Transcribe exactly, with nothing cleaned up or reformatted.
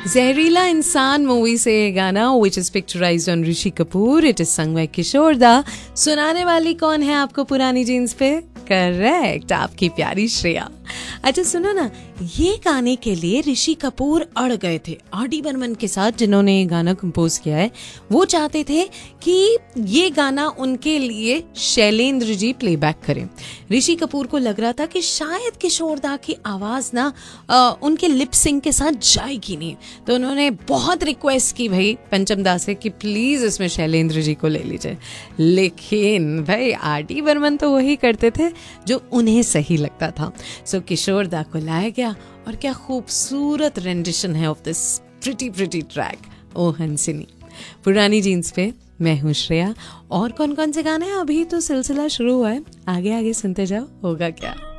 जहरीला इंसान मूवी से ये गाना which is picturised on Rishi Kapoor. It is sung by किशोर दा. सुनाने वाली कौन है आपको पुरानी जीन्स पे? करेक्ट, आपकी प्यारी श्रेया. अच्छा सुनो ना, ये गाने के लिए ऋषि कपूर अड़ गए थे आर डी बर्मन के साथ, जिन्होंने ये गाना कंपोज किया है. वो चाहते थे कि ये गाना उनके लिए शैलेंद्र जी प्लेबैक करें. ऋषि कपूर को लग रहा था कि शायद किशोर दा की आवाज ना आ, उनके लिप सिंक के साथ जाएगी नहीं, तो उन्होंने बहुत रिक्वेस्ट की भाई पंचम दा से कि प्लीज इसमें शैलेंद्र जी को ले लीजिए. लेकिन भाई आर डी बर्मन तो वही करते थे जो उन्हें सही लगता था. सो किशोर दा को लाया गया और क्या खूबसूरत रेंडिशन है of this pretty pretty track ओ हंसिनी. पुरानी जीन्स पे मैं हूँ श्रेया. और कौन कौन से गाने? अभी तो सिलसिला शुरू हुआ है, आगे आगे सुनते जाओ, होगा क्या.